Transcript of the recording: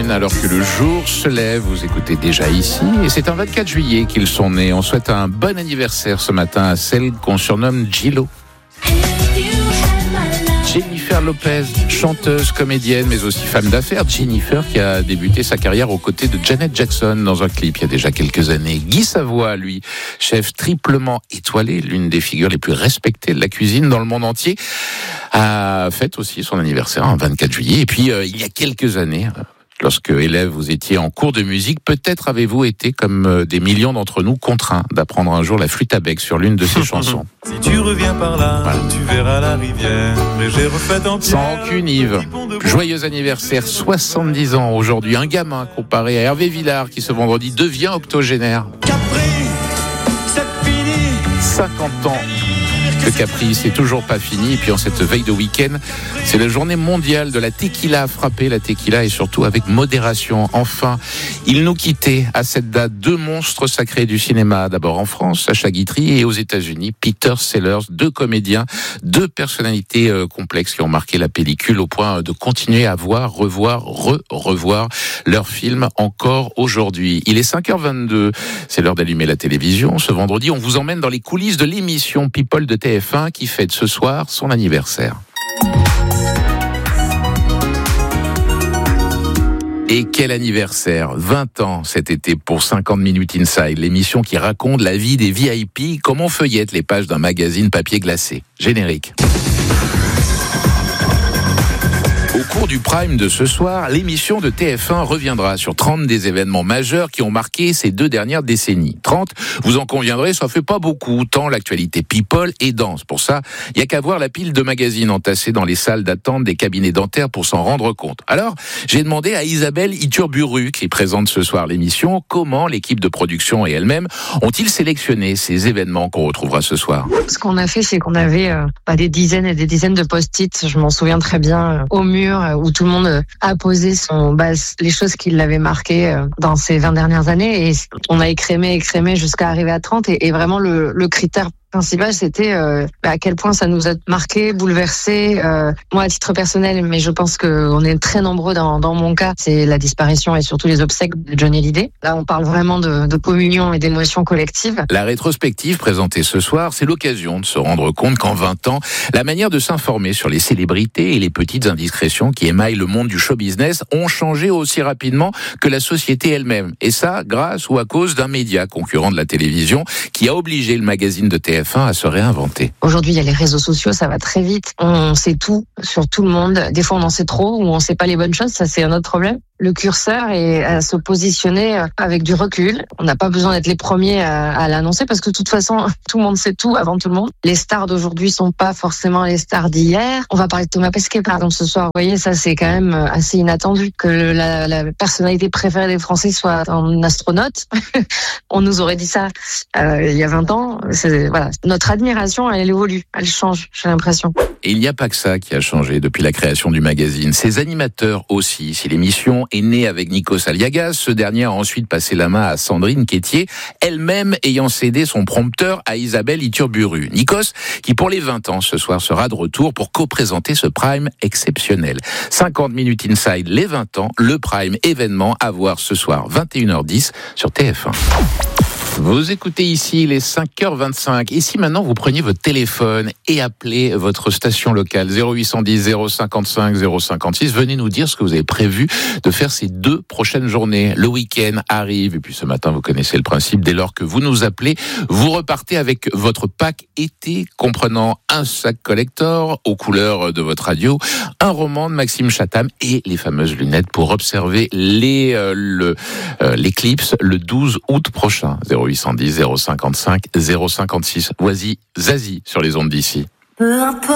lune alors que le jour se lève. Vous écoutez déjà ici et c'est un 24 juillet qu'ils sont nés. On souhaite un bon anniversaire ce matin à celle qu'on surnomme Gillo. Jennifer Lopez, chanteuse, comédienne, mais aussi femme d'affaires. Jennifer qui a débuté sa carrière aux côtés de Janet Jackson dans un clip il y a déjà quelques années. Guy Savoy, lui, chef triplement étoilé, l'une des figures les plus respectées de la cuisine dans le monde entier, a fêté aussi son anniversaire, un 24 juillet. Et puis, il y a quelques années, lorsque élève, vous étiez en cours de musique, peut-être avez-vous été, comme des millions d'entre nous, contraints d'apprendre un jour la flûte à bec sur l'une de ses chansons. Si tu reviens par là, voilà. Tu verras la rivière, mais j'ai refait en pierre. Sans aucune Yves. Joyeux anniversaire, 70 ans aujourd'hui. Un gamin comparé à Hervé Villard qui ce vendredi devient octogénaire. Capri, c'est fini. 50 ans. Le Capri, c'est toujours pas fini. Et puis en cette veille de week-end, c'est la journée mondiale de la tequila. Frappez la tequila et surtout avec modération. Enfin, ils nous quittaient à cette date deux monstres sacrés du cinéma. D'abord en France, Sacha Guitry, et aux États-Unis, Peter Sellers. Deux comédiens, deux personnalités complexes qui ont marqué la pellicule au point de continuer à voir, revoir leurs films encore aujourd'hui. Il est 5h22. C'est l'heure d'allumer la télévision. Ce vendredi, on vous emmène dans les coulisses de l'émission People de TF1 qui fête ce soir son anniversaire. Et quel anniversaire, 20 ans cet été pour 50 Minutes Inside, l'émission qui raconte la vie des VIP comme on feuillette les pages d'un magazine papier glacé. Générique. Au cours du prime de ce soir, l'émission de TF1 reviendra sur 30 des événements majeurs qui ont marqué ces 2 dernières décennies. 30, vous en conviendrez, ça fait pas beaucoup, tant l'actualité people est dense. Pour ça, il y a qu'à voir la pile de magazines entassés dans les salles d'attente des cabinets dentaires pour s'en rendre compte. Alors, j'ai demandé à Isabelle Iturburu, qui présente ce soir l'émission, comment l'équipe de production et elle-même ont-ils sélectionné ces événements qu'on retrouvera ce soir. Ce qu'on a fait, c'est qu'on avait des dizaines et des dizaines de post-it, je m'en souviens très bien, au mur, où tout le monde a posé les choses qui l'avaient marqué dans ces 20 dernières années, et on a écrémé jusqu'à arriver à 30, et vraiment le critère principal, c'était à quel point ça nous a marqué, bouleversé. Moi, à titre personnel, mais je pense qu'on est très nombreux dans mon cas, c'est la disparition et surtout les obsèques de Johnny Hallyday. Là, on parle vraiment de communion et d'émotion collective. La rétrospective présentée ce soir, c'est l'occasion de se rendre compte qu'en 20 ans, la manière de s'informer sur les célébrités et les petites indiscrétions qui émaillent le monde du show business ont changé aussi rapidement que la société elle-même. Et ça, grâce ou à cause d'un média concurrent de la télévision qui a obligé le magazine de TF1 à se réinventer. Aujourd'hui, il y a les réseaux sociaux, ça va très vite. On sait tout sur tout le monde. Des fois, on en sait trop ou on sait pas les bonnes choses. Ça, c'est un autre problème. Le curseur est à se positionner avec du recul. On n'a pas besoin d'être les premiers à l'annoncer parce que de toute façon, tout le monde sait tout avant tout le monde. Les stars d'aujourd'hui sont pas forcément les stars d'hier. On va parler de Thomas Pesquet, par exemple, ce soir. Vous voyez, ça, c'est quand même assez inattendu que la personnalité préférée des Français soit un astronaute. On nous aurait dit ça il y a 20 ans. Voilà. Notre admiration, elle évolue, elle change, j'ai l'impression. Et il n'y a pas que ça qui a changé depuis la création du magazine. Ses animateurs aussi. Si l'émission est née avec Nikos Aliagas, ce dernier a ensuite passé la main à Sandrine Quétier, elle-même ayant cédé son prompteur à Isabelle Iturburu. Nikos, qui pour les 20 ans ce soir sera de retour pour co-présenter ce prime exceptionnel. 50 Minutes Inside, les 20 ans, le prime événement à voir ce soir 21h10 sur TF1. Vous écoutez ici les 5h25. Et si maintenant vous preniez votre téléphone et appelez votre station locale 0810 055 056, venez nous dire ce que vous avez prévu de faire ces 2 prochaines journées. Le week-end arrive et puis ce matin, vous connaissez le principe. Dès lors que vous nous appelez, vous repartez avec votre pack été comprenant un sac collector aux couleurs de votre radio, un roman de Maxime Chatham et les fameuses lunettes pour observer l'éclipse le 12 août prochain. 0810 055 056. Voici Zazie sur les ondes d'ici.